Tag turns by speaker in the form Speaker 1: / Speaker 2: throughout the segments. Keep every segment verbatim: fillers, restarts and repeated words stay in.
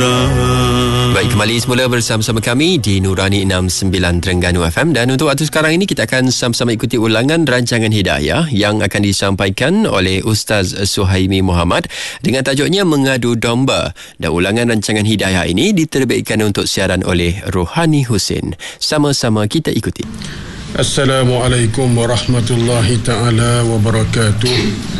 Speaker 1: Baik, kembali semula bersama-sama kami di Nurani enam puluh sembilan Terengganu F M, dan untuk waktu sekarang ini kita akan sama-sama ikuti ulangan rancangan Hidayah yang akan disampaikan oleh Ustaz Suhaimi Muhammad dengan tajuknya Mengadu Domba, dan ulangan rancangan Hidayah ini diterbitkan untuk siaran oleh Rohani Husin. Sama-sama kita ikuti.
Speaker 2: Assalamualaikum warahmatullahi ta'ala wabarakatuh.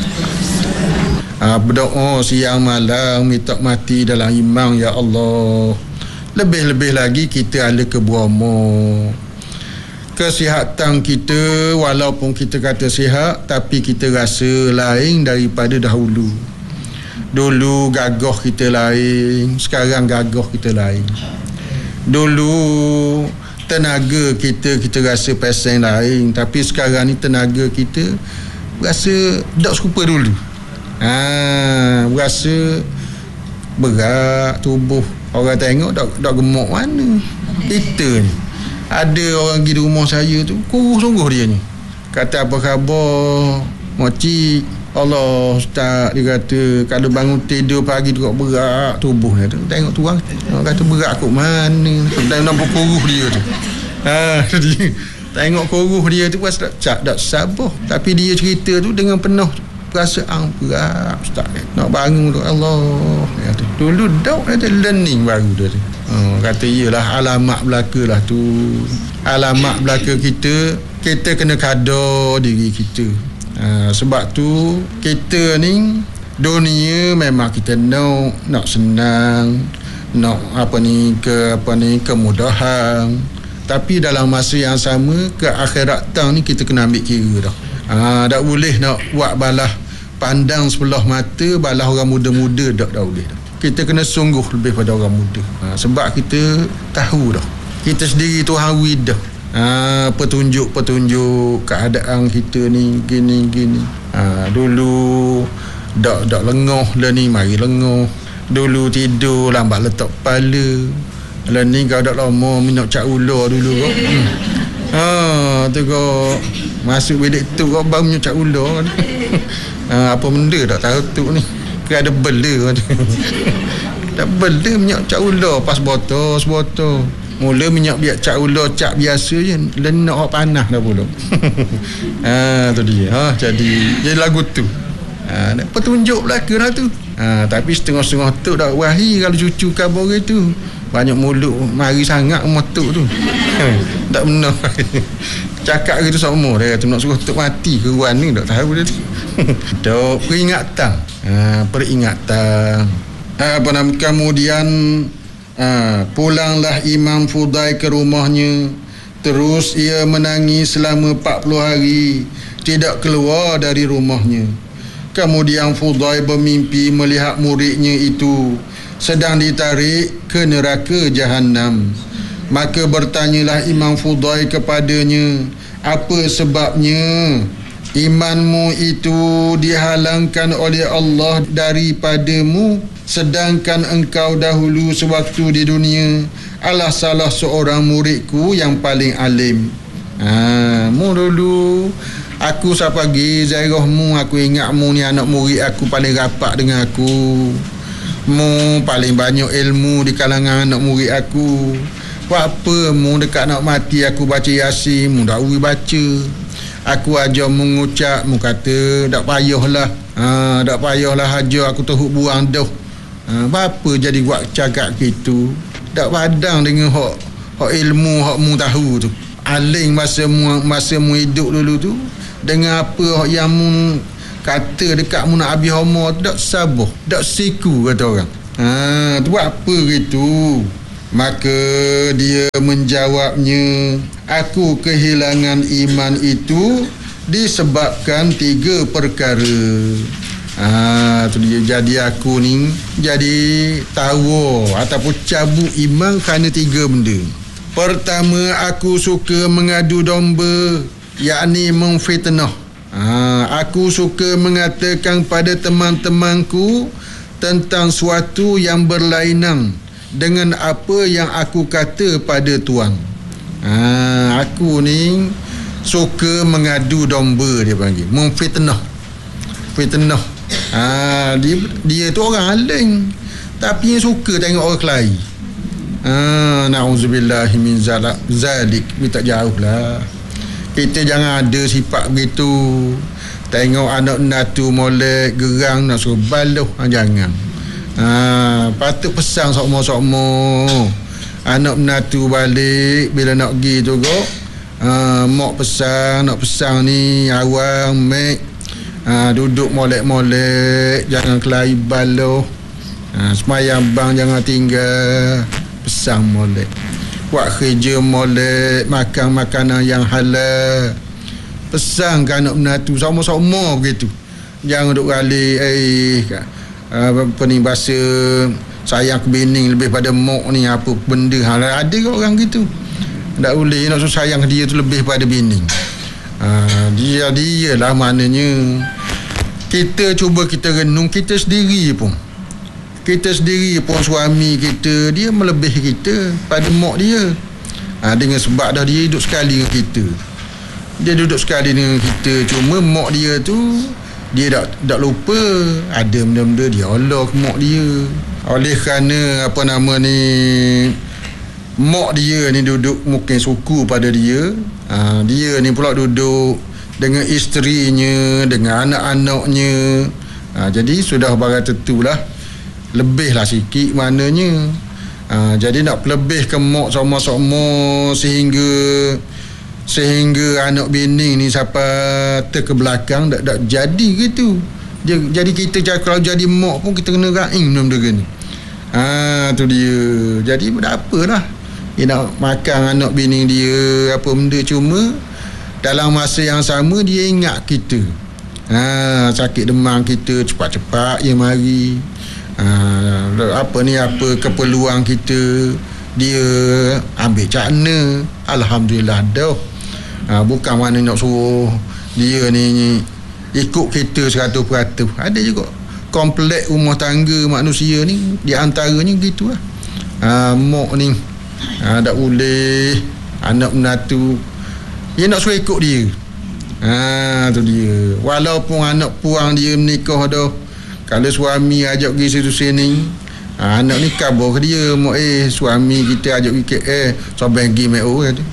Speaker 2: Ah, berdoa siang malam minta mati dalam iman, ya Allah. Lebih-lebih lagi kita ada keberama. Kesihatan kita, walaupun kita kata sihat, tapi kita rasa lain daripada dahulu. Dulu gagah kita lain, sekarang gagah kita lain. Dulu tenaga kita, kita rasa pasang lain, tapi sekarang ni tenaga kita rasa tak serupa dulu. Ha, berasa berat tubuh. Orang tengok tak, tak gemuk mana. Kita ni ada orang pergi di rumah saya tu, kurus sungguh dia ni. Kata apa khabar Mocik? Allah Ustaz, dia kata kalau bangun tidur pagi tu berat tubuh dia tu. Tengok tu orang, orang kata berat kot mana. Dan nampak kurus dia tu. Ha, dia tengok kurus dia tu pas tak, tak sabar. Tapi dia cerita tu dengan penuh perasaan berat Ustaz. Nak bangun tu Allah. Kata, dulu dok ada learning baru tu. Oh, kata iyalah alamat belaka lah tu. Alamat belaka kita, kita kena kada diri kita. Ha, sebab tu kita ni dunia memang kita nak nak senang, nak apa ni ke apa ni kemudahan. Tapi dalam masa yang sama ke akhirat tang ni kita kena ambil kira dah. Ha, tak boleh nak buat balah pandang sebelah mata balah orang muda-muda, tak dah boleh dah. Kita kena sungguh lebih pada orang muda. Ha, sebab kita tahu dah. Kita sendiri Tuhan wid dah. Ha, petunjuk-petunjuk keadaan kita ni gini-gini. Ha, dulu dak dak lengah, lah ni mari lengah. Dulu tidur lambat letak kepala. Lah ni kau dak lama minyak cak ular dulu kau. Hmm. Ha, tu kau masuk bilik tu kau baru minyak cak ular. Ha, apa benda tak tahu tu ni. Ke ada bela. Tak bela minyak cak ular pas botol sebotol. Mula minyak biak cak ular cak biasa je, lenak hak panas dah pula. Ha, tu dia. Ha, jadi jadi lagu tu. Ha, petunjuk belaka lah tu. Ha, tapi setengah-setengah tu dak wahai kalau cucu khabar itu. Banyak mulut mari sangat rumah tok tu. Tak benar. Cakap gitu sama dia kata nak suruh tok mati ke ruan ni, tak tahu dia tu. Tok peringatan. Ha, peringatan. Ha, apa nama kemudian ha, pulanglah Imam Fudai ke rumahnya. Terus ia menangis selama empat puluh hari tidak keluar dari rumahnya. Kemudian Fudai bermimpi melihat muridnya itu sedang ditarik ke neraka Jahannam. Maka bertanyalah Imam Fudai kepadanya, apa sebabnya imanmu itu dihalangkan oleh Allah daripadamu, sedangkan engkau dahulu sewaktu di dunia adalah salah seorang muridku yang paling alim. Ha, mu dulu aku siapa pagi zairahmu, aku ingatmu ni anak murid aku paling rapat dengan aku. Mu paling banyak ilmu di kalangan anak murid aku. Buat apa mu dekat nak mati aku baca Yasin, mu dak ui baca. Aku ajar mengucap, mu kata dak payahlah. Ha, dak payahlah ajar aku teruk buang dah. Ha, apa jadi buat cakap gitu. Dak padang dengan hak hak ilmu hak mu tahu tu. Aling masa mu masa mu hidup dulu tu dengan apa hak yang mu kata dekat mu nak habis homo tu tak sabar, tak siku kata orang. Ha, tu buat apa gitu? Maka dia menjawabnya, aku kehilangan iman itu disebabkan tiga perkara. Ha, tu dia, jadi aku ni jadi tahu ataupun cabut iman kerana tiga benda. Pertama, aku suka mengadu domba, yakni memfitnah. Ha, aku suka mengatakan pada teman-temanku tentang suatu yang berlainan dengan apa yang aku kata pada tuan. Ha, aku ni suka mengadu domba, dia panggil memfitnah. Fitnah. Ha, dia dia tu orang alim. tapi yang suka tengok orang kelahi. Ah, na'udzubillahi min zalik. Tak jauh lah. Kita jangan ada sifat begitu. Tengok anak natu molek gerang nak suruh baloh, ha, jangan. Ah, patut pesan sokmo-sokmo. Anak menatu balik bila nak pergi tu kok. Ah, mak pesan, nak pesan ni awang mek. Ah, duduk molek-molek, jangan kelahi baloh. Ah, semayang bang jangan tinggal. Pesan molek. Buat kerja molek, makan makanan yang halal. Pesan ke anak menatu sama-sama begitu. Jangan duk balik eh apa ni bahasa sayang ke bini lebih pada mak ni apa benda hal ada ke orang gitu. Tak boleh nak suruh sayang dia tu lebih pada bini. Ha, dia dia lah maknanya kita cuba kita renung kita sendiri pun. Kita sendiri pun suami kita dia melebihi kita pada mak dia. Ha, dengan sebab dah dia hidup sekali dengan kita. Dia duduk sekali dengan kita. Cuma mak dia tu dia tak, tak lupa ada benda-benda dia Allah ke mak dia. Oleh kerana apa nama ni mak dia ni duduk mungkin suku pada dia. Ha, dia ni pula duduk dengan isterinya, dengan anak-anaknya. Ha, jadi sudah barang tentulah lebihlah sikit maknanya. Ha, jadi nak pelebih ke mak sama-sama sehingga sehingga anak bini ni sampai ter ke belakang tak, tak jadi gitu. Dia, jadi kita kalau jadi mak pun kita kena raing benda ni. Ha, tu dia. Jadi tak apalah. Dia nak makan anak bini dia apa benda, cuma dalam masa yang sama dia ingat kita. Ha, sakit demam kita cepat-cepat dia mari. Ha, apa ni apa keperluan kita dia ambil cakna. Alhamdulillah dah. Ha, bukan mana nak suruh dia ni ikut kita seratus peratus. Ada juga komplek rumah tangga manusia ni di antaranya gitulah. Ha, mak ni ha, tak boleh anak menatu dia nak suruh ikut dia. Ha, tu dia. Walaupun anak puang dia menikah dah, kalau suami ajak pergi situ sini, ha, anak ni kabar ke dia, mak eh suami kita ajak pergi K L sampai pergi mek oh kata.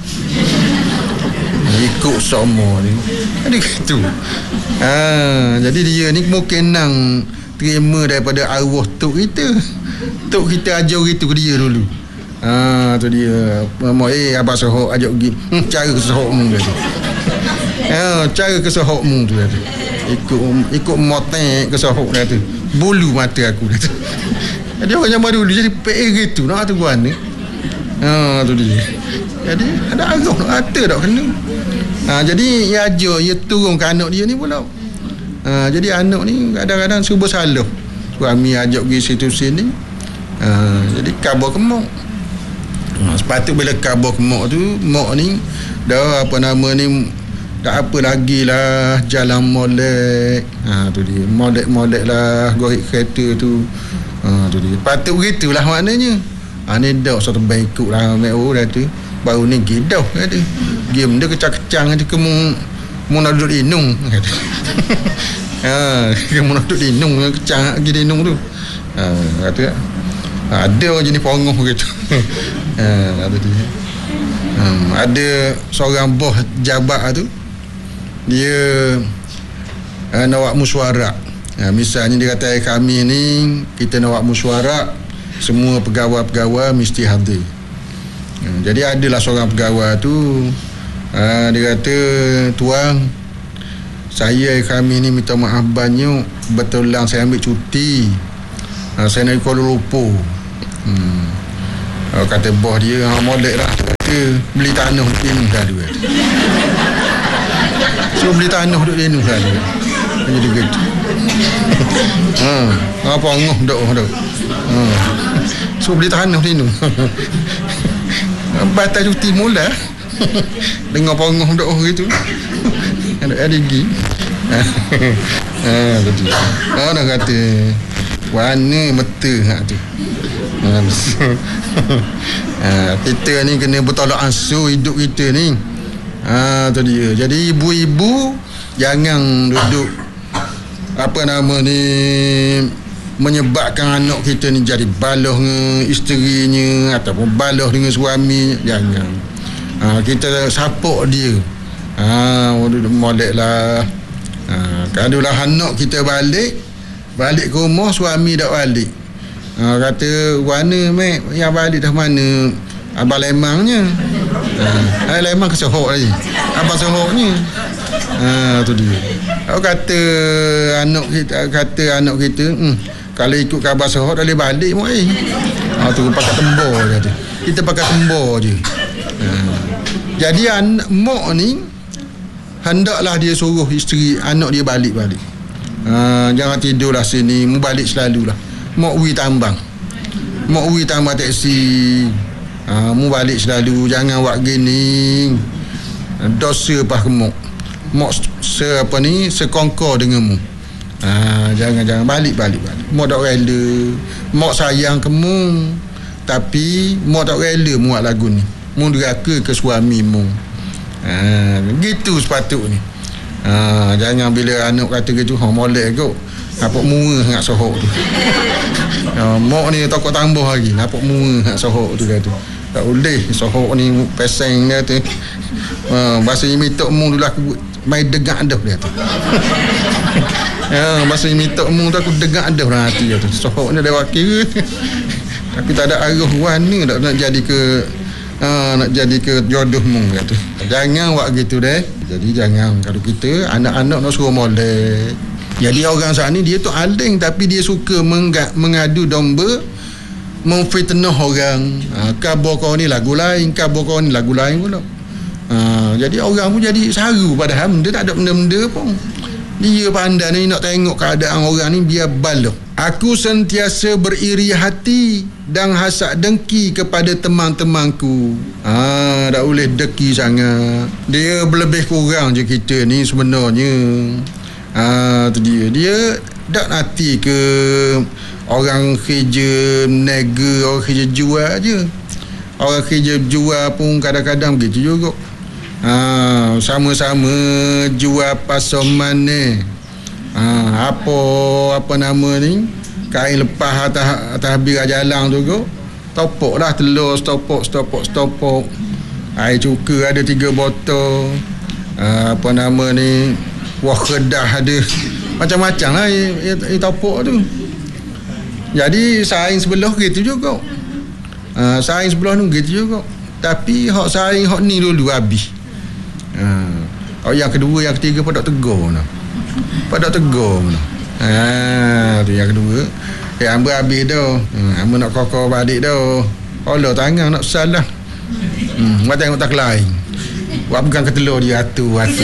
Speaker 2: Ikut semua ni. Ada gitu. Ha, jadi dia ni mungkin nang terima daripada arwah tok kita. Tok kita ajar gitu ke dia dulu. Ha, tu dia. Mak eh abang Sohok ajak pergi. Hmm, cara kesohokmu kata. Ha, cara kesohokmu tu kata. Ikut ikut motek kesohok kata. Bulu mata aku kata. Jadi orang zaman dulu jadi P A gitu nak tu guan ni. Ha, tu dia. Jadi ada arwah nak kata tak kena. Ha, jadi ia ajar ia turun ke anak dia ni pula. Ha, jadi anak ni kadang-kadang serba salah. Suami ajak pergi situ sini. Ha, jadi khabar ke mak. Ha, sepatut bila khabar ke mak tu, mak ni dah apa nama ni tak apa lagi lah jalan molek. Ha, tu dia. Molek-molek lah gorik kereta tu. Ha, tu dia. Patut begitulah maknanya. Ha, ni dah satu baik ikut lah mek oh dah tu. Baru ni gidah kata. Game dia kecang-kecang kata kamu mau nak duduk dinung kata. Ha, kamu nak duduk dinung kecang pergi dinung tu. Ha, kata ada jenis pongoh gitu. Ha, kata dia. Hmm, ada seorang bos jabat tu dia uh, nak buat mesyuarat. Ha, misalnya dia kata kami ni kita nak buat mesyuarat, semua pegawai-pegawai mesti hadir. Hmm, jadi adalah seorang pegawai tu uh, dia kata tuan saya kami ni minta maaf banyak betulan saya ambil cuti uh, saya nak Kuala Lumpur. Hmm. Uh, kata bos dia ha, molek lah kata beli tanah duduk ni dah dua so beli tanah duduk ni dah dua jadi begitu. Ha, apa ngoh dak dak. Ha. So beli tanah ni nu. Batal cuti mula. Dengar pongoh dak gitu. Ada ada gigi. Ha, tadi. Ha, dah kata warna mata hak tu. Ha, kita ni kena bertolak ansur hidup kita ni. Ha, tu dia. Jadi ibu-ibu jangan duduk apa nama ni menyebabkan anak kita ni jadi baloh dengan isterinya ataupun baloh dengan suami. Jangan. Ha, kita support dia. Ha, molek lah. Ha, kalau lah anak kita balik balik ke rumah, suami tak balik. Ha, kata, mana mek yang balik dah mana? Abang Lemangnya. Ha, Lemang kesohok lagi. Abang sohoknya. Ha, tu dia. Kalau kata anak kita, kata anak kita, hmm, kalau ikut khabar sohok dah boleh balik mak eh. Ha, tu pakai tembor je tu. Kita pakai tembor je. Ha. Jadi anak mak ni hendaklah dia suruh isteri anak dia balik-balik. Ha, jangan tidurlah sini, mu balik selalulah. Mak wi tambang. Mak wi tambang teksi. Ha, mu balik selalu, jangan buat gini. Dosa pah kemuk. Mak se apa ni sekongkor denganmu. Ha, jangan jangan balik-balik balik. Mak tak rela. Mak sayang kamu, tapi mak tak rela mu buat lagu ni. Mu deraka ke suamimu. Ha, gitu sepatutnya. Ha, jangan bila anak kata gitu, ha molek kot. Nampak muka sangat sohok tu. Ha, mak ni takut tambah lagi. Nampak muka sangat sohok tu kata. Tak boleh sohok ni peseng dia tu. Ha, bahasa imitok mu dulu aku mai degak dah dia tu. Ya, bahasa imitok mu tu aku degak dah dalam hati dia tu. Sohok ni dah wakil. Tapi tak ada arah warna nak, nak jadi ke ha, nak jadi ke jodoh mu kata. Jangan buat gitu deh. Jadi jangan, kalau kita anak-anak nak suruh molek. Jadi orang saat ni dia tu aling tapi dia suka mengga, mengadu domba, memfitnah orang. Ha, khabar kau ni lagu lain, khabar kau ni lagu lain pula. Ha, jadi orang pun jadi saru padahal dia tak ada benda-benda pun. Dia pandai ni nak tengok keadaan orang ni biar baloh. Aku sentiasa beriri hati dan hasad dengki kepada teman-temanku. Ha, tak boleh dengki sangat. Dia lebih kurang je kita ni sebenarnya. Ha, tu dia. Dia tak nanti ke orang kerja nega, orang kerja jual je. Orang kerja jual pun kadang-kadang begitu juga. Ha, sama-sama jual pasoman ni. Ha, apa apa nama ni? Kain lepas atas atas bira jalan tu go. Topok dah telur, stopok, stopok, stopok. Air cuka ada tiga botol. Ha, apa nama ni? Wah kedah ada. Macam-macam lah air topok tu. Jadi saing sebelah gitu juga. Ha, saing sebelah ni gitu juga. Tapi hak saing hak ni dulu habis. Ha, oh, yang kedua, yang ketiga pun tak tegur nah. Pun tak tegur nah. Ha, tu yang kedua. Eh hamba habis dah. Ha, hamba nak kokor balik dah. Allah tangan nak salah. Hmm, mata tengok tak lain. Buat pegang ke telur dia atu-atu.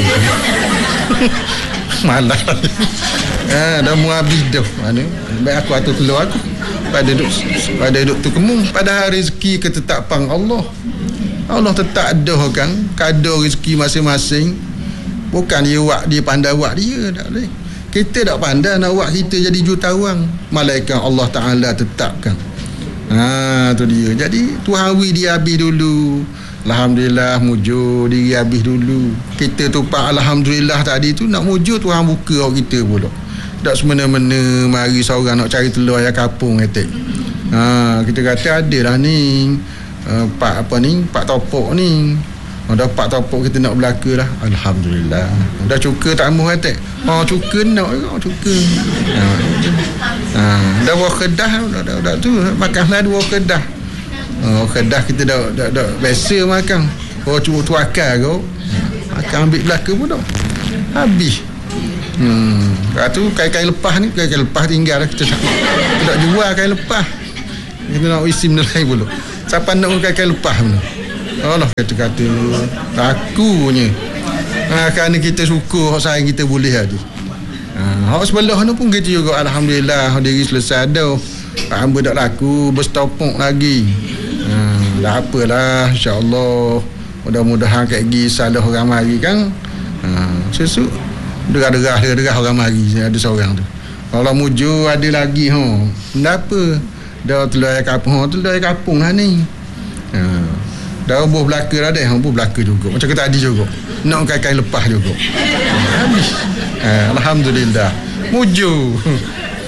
Speaker 2: Malah. Ha, dah mu habis dah. Mana? Baik aku atu telur aku. Pada duduk pada duduk tu kemung. Padahal rezeki ketetapan Allah. Allah tetap adahkan kadar rezeki masing-masing. Bukan dia buat dia pandai buat dia, tak boleh. Kita tak pandai nak buat kita jadi jutawan. Malaikat Allah Taala tetapkan. Ha, tu dia. Jadi Tuhan wi dia habis dulu. Alhamdulillah mujur diri habis dulu. Kita tupak alhamdulillah tadi tu nak mujur Tuhan buka orang kita pula. Tak semena-mena mari seorang nak cari telur ayam kapung etek. Ha, kita kata ada lah ni. Uh, pak apa ni, pak topok ni. Oh, dah pak topok kita nak belaka lah. Alhamdulillah. Dah cuka tak amuh kata. Oh cuka nak oh, cuka. Ha. Ha. Dah buah kedah dah, dah, dah tu makanlah dua kedah. Oh kedah kita dah dah, dah biasa makan. Oh cuba tu akal kau. Akan ambil belaka pun dah. Habis. Hmm. Lepas tu kain-kain lepas ni, kain-kain lepas tinggal lah kita. Kita tak jual kain lepas. Kita nak isi benda lain pula. Siapa nak kain-kain lepas pun. Allah kata-kata takunya. Ha, kerana kita suka hak sayang kita boleh ada. Ha, hak sebelah ni pun kita juga alhamdulillah diri selesai dah. Hamba tak laku berstopok lagi. Ha, dah apalah insya-Allah. Mudah-mudahan kat gi salah orang mari kan. Ha, sesuk derah-derah derah orang mari ada seorang tu. Kalau mujur ada lagi ha. Kenapa? Dah telur ayam kapung, telur ayam kapung lah ni. Ha. Dah buah belaka dah deh, buah belaka juga. Macam kita tadi juga. Nak kain-kain lepas juga. Ha. Habis. Ha. Alhamdulillah. Mujur.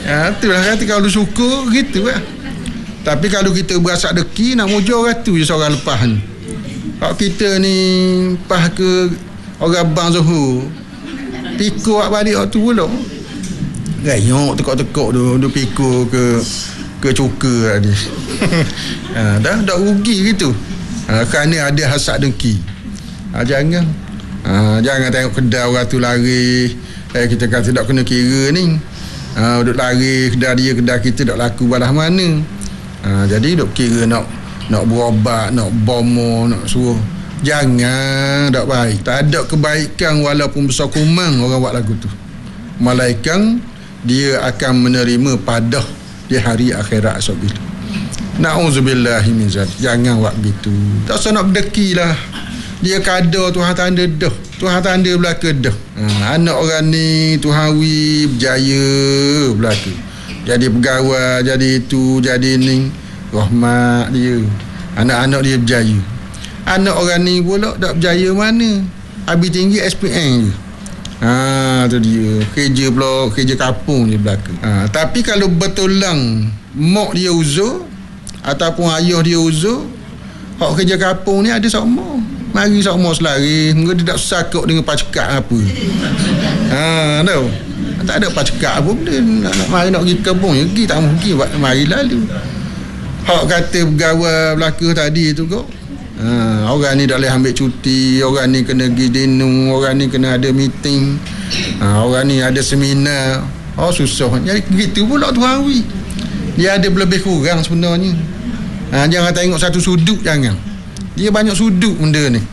Speaker 2: Ha, itulah kata kalau syukur gitu lah. Tapi kalau kita berasak deki nak mujur orang tu je seorang lepas ni. Kalau kita ni lepas ke orang bang Zuhur, pikul awak balik waktu pula. Gayok tekuk-tekuk tu, tu pikul ke ke cuka tadi. Ha, dah dah rugi gitu. Ha, kerana ada hasad dengki. Ha, jangan. Ha, jangan tengok kedai orang tu lari. Eh, kita kata tak kena kira ni. Ha, duk lari kedai dia, kedai kita tak laku balah mana. Ha, jadi duk kira nak nak berobat, nak bomo, nak suruh. Jangan, tak baik. Tak ada kebaikan walaupun besar kumang orang buat lagu tu. Malaikat dia akan menerima padah di hari akhirat esok bila. Na'udzubillahi min zalik. Jangan buat begitu. Tak usah nak berdeki lah. Dia kada Tuhan tanda dah. Tuhan tanda belaka dah. Ha, anak orang ni Tuhan wi berjaya belaka. Jadi pegawai, jadi itu, jadi ni. Rahmat dia. Anak-anak dia berjaya. Anak orang ni pula tak berjaya mana. Habis tinggi S P M je. Ha, tu dia. Kerja pula, kerja kapung je belaka. Ha, tapi kalau betulang mak dia uzur ataupun ayah dia uzur, hak kerja kapung ni ada sama. Mari sama selari. Mereka tidak sakut dengan pacekak apa. Ha, tahu. Tak ada pacekak apa benda. Nak, nak mari nak pergi kampung je. Pergi tak mungkin. Mari lalu. Hak kata pegawai belaka tadi tu kok. Ha, orang ni tak boleh ambil cuti, orang ni kena pergi dinung, orang ni kena ada meeting, ha, orang ni ada seminar. Oh susah. Jadi begitu pula Tuhan wi. Dia ada lebih kurang sebenarnya. Ha, jangan tengok satu sudut, jangan. Dia banyak sudut benda ni.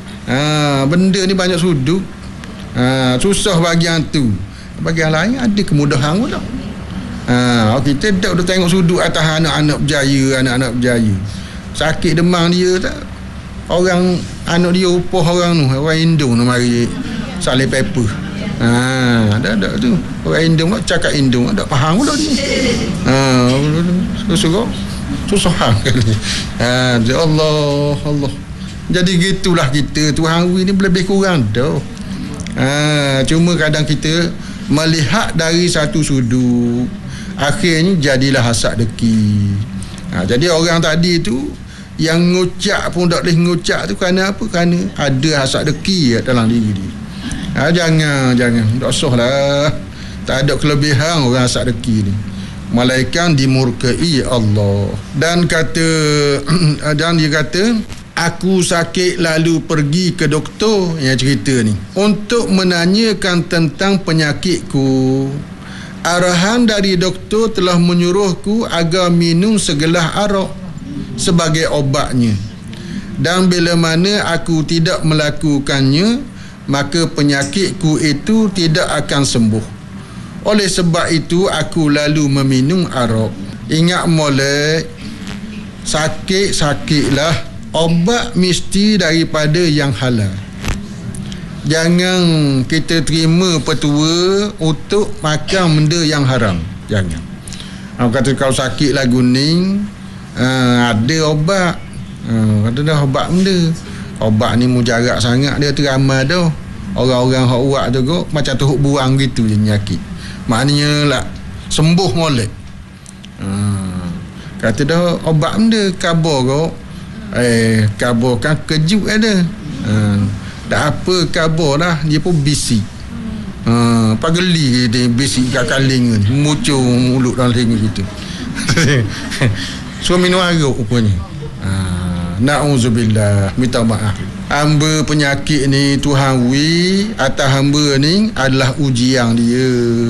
Speaker 2: Ha, benda ni banyak sudut. Ha, susah bagian tu. Bagian lain ada kemudahan pula. Ha, kita tak dah tengok sudut atas anak-anak berjaya, anak-anak berjaya. Sakit demam dia tak. Orang anak dia upah orang tu, orang Indung tu mari salih paper. Ha, ada ada tu. Orang Indung nak cakap Indung, tak faham pula dia. Ha, susah. Susah kali. Ha, Allah, Allah. Jadi gitulah kita. Tuhan wi ni lebih kurang dah. Ha, cuma kadang kita melihat dari satu sudut, akhirnya jadilah hasad deki. Ha, jadi orang tadi tu yang ngucap pun tak boleh ngucap tu kerana apa? Kerana ada hasad deki dalam diri dia. Ha, jangan, jangan. Tak usah lah. Tak ada kelebihan orang hasad deki ni. Malaikat dimurkai Allah. Dan kata dan dia kata, aku sakit lalu pergi ke doktor, yang cerita ni, untuk menanyakan tentang penyakitku. Arahan dari doktor telah menyuruhku agar minum segelas arak sebagai obatnya. Dan bila mana aku tidak melakukannya, maka penyakitku itu tidak akan sembuh. Oleh sebab itu aku lalu meminum arak. Ingat molek, sakit-sakitlah, obat mesti daripada yang halal. Jangan kita terima petua untuk makan benda yang haram. Jangan. Aku kata kau sakit lagu ni, uh, ada obat. Uh, kata dah obat benda. Obat ni mujarab sangat, dia teramal dah. Orang-orang hak uak tu kok macam tuhuk buang gitu je penyakit. Maknanya lah sembuh molek. Uh, kata dah obat benda kabar kok. Eh, kabar kan kejut ada. Uh, tak apa kabar lah, dia pun bisik. Ha, pageli dia bisik kat kaling ni, muncul mulut dalam telinga gitu. So minum arak rupanya. Ha, na'udzubillah, minta maaf. Hamba penyakit ni Tuhan wi atas hamba ni adalah ujian dia.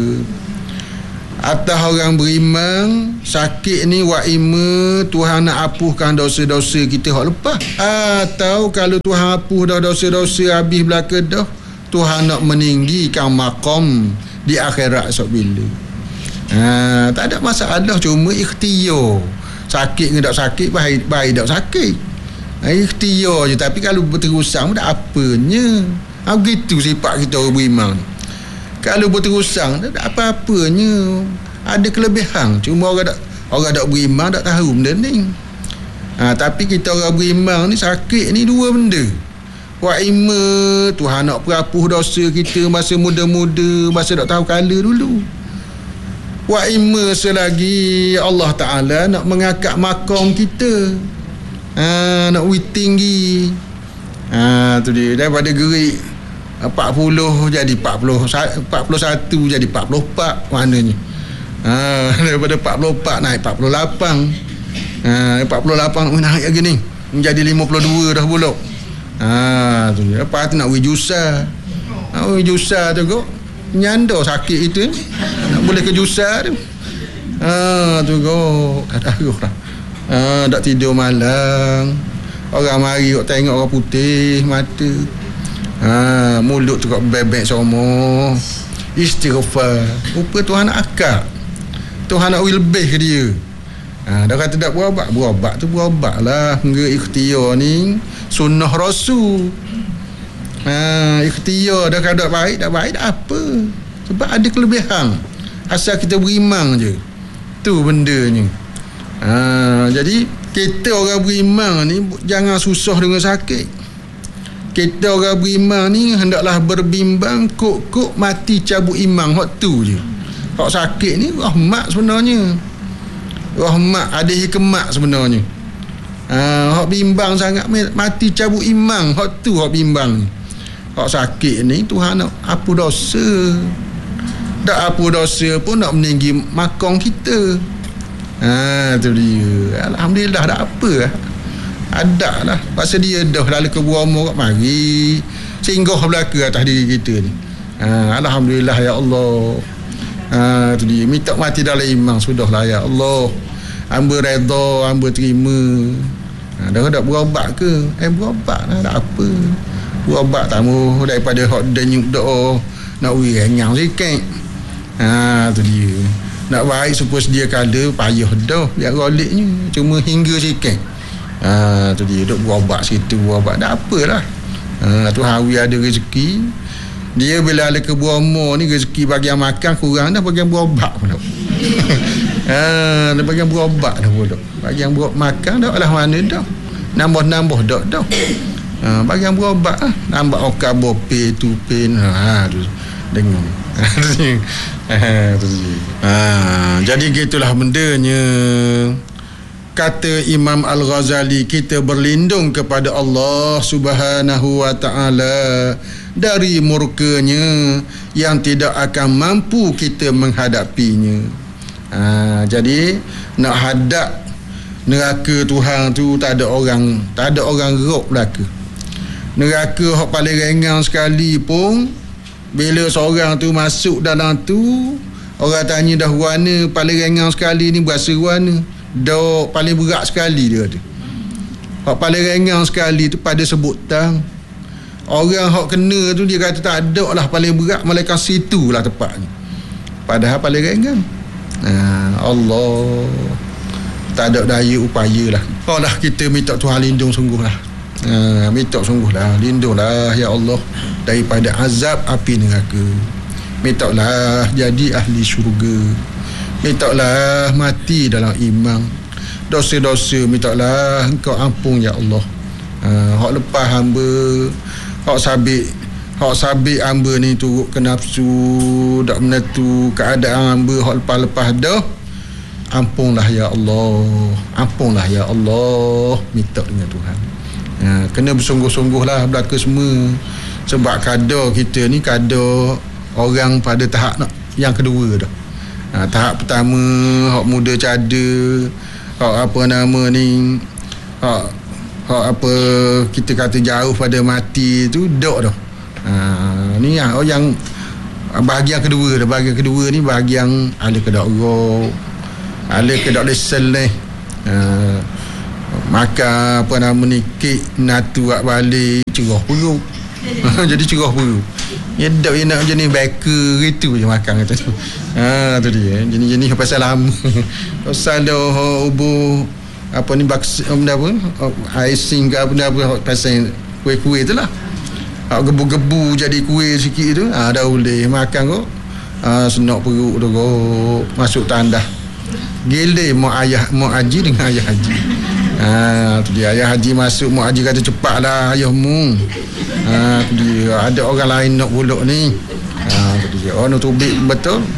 Speaker 2: Atas orang beriman sakit ni wa ima Tuhan nak hapuskan dosa-dosa kita hak lepas. Atau kalau Tuhan hapus dah dosa-dosa habis belaka dah, Tuhan nak meninggikan maqam di akhirat esok bila. Ha, tak ada masalah, cuma ikhtiar. Sakit ke tak sakit, baik baik tak sakit. Ha, ikhtiar je. Tapi kalau berterusan tak apanya. Ha, begitu sifat kita orang beriman. Kalau berterusan tak ada apa-apanya. Ada kelebihan, cuma orang tak orang tak beriman tak tahu benda ni. Ha, tapi kita orang beriman ni sakit ni dua benda. Wa ima Tuhan nak perhapus dosa kita masa muda-muda, masa tak tahu kala dulu. wa imma selagi Allah Ta'ala nak mengangkat makom kita, ha, nak wit tinggi, ha, tu dia, daripada gerik empat puluh jadi empat puluh, empat puluh satu jadi empat puluh empat maknanya, ha, daripada empat puluh empat naik empat puluh lapan, ha, empat puluh lapan naik lagi ni menjadi lima puluh dua dah pula, ha, tu dia. Lepas tu nak wijusa, nak wijusa tu kok nyanda sakit itu, nak boleh ke jusa tu, ha, tu kok tak taruh lah, ha, tak tidur malam, orang mari kok tengok orang putih mata, ha, mulut tu kok bebek semua, istighfar, rupa Tuhan nak akak, Tuhan nak lebih ke dia, ha, dah kata tak berobat, berobat tu berobat lah, hingga ikhtiar ni sunnah Rasul. Ha, ikhtiar dah kada baik, dah baik dah apa, sebab ada kelebihan asal kita beriman je, tu bendanya. Ha, jadi kita orang beriman ni jangan susah dengan sakit. Kita orang beriman ni hendaklah berbimbang kok-kok mati cabut iman, hak tu je. Hak sakit ni rahmat sebenarnya, rahmat, ada hikmat sebenarnya. Ha, hak bimbang sangat mati cabut iman, hak tu hak bimbang ni. Hak sakit ni Tuhan nak apa dosa, tak apa dosa pun nak meninggi makom kita, ha, tu dia. Alhamdulillah dah apa lah, ada lah pasal dia dah lalu ke Bromo kat mari singgah belaka atas diri kita ni, ha, Alhamdulillah ya Allah, ha, tu dia. Minta mati dalam iman sudahlah ya Allah, hamba redha, hamba terima, ha, dah tak berobat ke, eh berobat lah, tak apa, berobat tamu daripada hot denyuk doa nak wi renyang sikit, ha, tu dia. Nak baik supaya sedia kala payah dah biar goliknya, cuma hingga sikit, ha, tu dia, duk berobat situ berobat tak apalah, ha, tu hari ada rezeki dia, bila ada ke Bromo ni rezeki bagian makan kurang dah, bagian berobat pun dah. Ha, dah bagian berobat dah pun dah, bagian berobat makan dah alah mana dah, nambah-nambah dah dah. Ha, bagian berobat lah, nampak okar bope tu pen, ha, tu dengar. Ha, tu ha, jadi gitulah bendanya. Kata Imam Al-Ghazali, kita berlindung kepada Allah Subhanahu wa ta'ala dari murkanya yang tidak akan mampu kita menghadapinya. Ha, jadi nak hadap neraka Tuhan tu tak ada orang, tak ada orang rok belaka. Neraka hak paling ringan sekali pun, bila seorang tu masuk dalam tu, orang tanya dah warna paling ringan sekali ni berasa warna, dah paling berat sekali dia tu. Hak paling ringan sekali tu pada sebutan. Orang hak kena tu dia kata tak ada lah paling berat, malaikat situ lah tepatnya, padahal paling ringan. Ha, Allah, tak ada daya upaya lah. Oh lah, kita minta Tuhan lindung sungguh lah. Ha, minta sungguhlah, lindunglah ya Allah daripada azab api neraka. Mintalah jadi ahli syurga. Mintalah mati dalam iman. Dosa-dosa mintalah engkau ampun ya Allah. Ha, hak lepas hamba, hak sabit, hak sabit hamba ni turut ke nafsu, tak menentu keadaan hamba, hak lepas-lepas dah, ampunlah ya Allah, ampunlah ya Allah, minta dengan Tuhan. Ha, kena bersungguh-sungguh lah belaka semua, sebab kadar kita ni kadar orang pada tahap nak yang kedua dah. Ha, tahap pertama hak muda cada, hak apa nama ni, hak hak apa kita kata jauh pada mati tu dak dah. Ha, ni yang oh, yang bahagian kedua dah. Bahagian kedua ni bahagian ahli kedak roh, ahli kedak lesel ni. Ha, maka apa nama ni kek natu ak balik cerah perut. Jadi cerah perut. Ya dak nak jenis baker gitu je makan kata tu. Ha, tu dia. Jenis-jenis pasal lama. Pasal dah ubu apa ni baks benda apa? Icing ke benda apa pasal kuih-kuih tu lah. Hak gebu-gebu jadi kuih sikit tu. Ha, dah boleh makan kok. Ha, senak perut tu kok. Masuk tandah. Gile mak ayah mak haji dengan ayah haji. Ha, tu dia, ayah haji masuk, mak haji kata cepatlah ayahmu. Ha, tu dia, ada orang lain nak buluk ni. Ha, tu dia, oh nak tubik betul.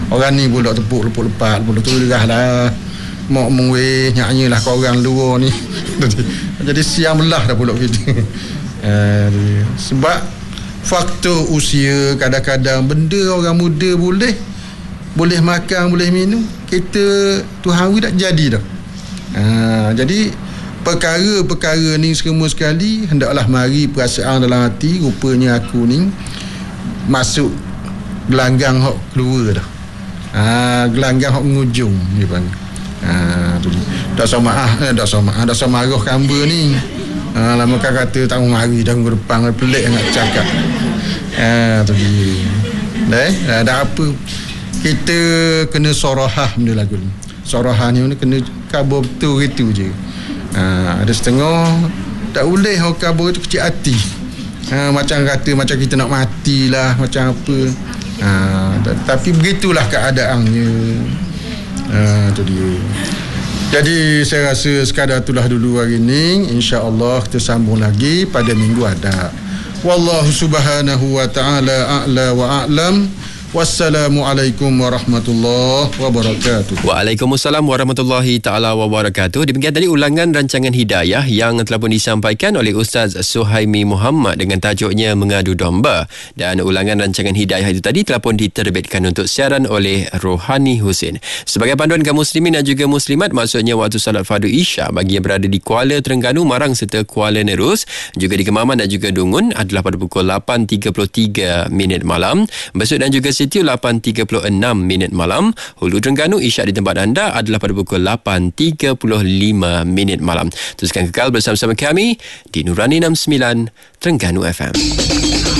Speaker 2: Orang ni pula tepuk lepuk-lepat pula tu dah lah. Mak mengwe nyanyi lah korang luar ni. Jadi siang belah dah pula kita. uh, sebab faktor usia, kadang-kadang benda orang muda boleh boleh makan, boleh minum, kita Tuhan tak jadi dah. uh, jadi perkara-perkara ni semua sekali hendaklah mari perasaan dalam hati, rupanya aku ni masuk gelanggang hok keluar dah. Ah, gelanggang hok ngujung dia panggil. Ah, tu dia. Dak samaah, eh, dak samaah, dak samarah kamba ni. Ah, lama kan kata tak mari dah minggu depan pelik nak cakap. Ah, tu dia. Dah, eh, dah apa kita kena sorahah benda lagu ni. Sorahah ni kena khabar betul gitu je. Ah, ada setengah tak boleh hok khabar itu kecil hati. Ah, macam kata macam kita nak matilah, macam apa. Ah, tapi begitulah keadaannya. Ah, tu dia. Jadi saya rasa sekadar itulah dulu hari ini. InsyaAllah kita sambung lagi pada minggu hadap. Wallahu subhanahu wa ta'ala a'la wa a'lam. Wassalamualaikum warahmatullahi wabarakatuh.
Speaker 1: Waalaikumsalam warahmatullahi taala wabarakatuh. Demikian tadi ulangan rancangan hidayah yang telah pun disampaikan oleh Ustaz Suhaimi Muhammad dengan tajuknya Mengadu Domba, dan ulangan rancangan hidayah itu tadi telah pun diterbitkan untuk siaran oleh Rohani Husin. Sebagai panduan kaum muslimin dan juga muslimat, maksudnya waktu salat fardu Isyak bagi yang berada di Kuala Terengganu, Marang serta Kuala Nerus, juga di Kemaman dan juga Dungun adalah pada pukul lapan tiga puluh tiga minit malam. Besut dan juga Sitiu lapan tiga puluh enam minit malam. Hulu Terengganu Isyak di tempat anda adalah pada pukul lapan tiga puluh lima minit malam. Teruskan kekal bersama-sama kami di Nurani enam puluh sembilan Terengganu F M.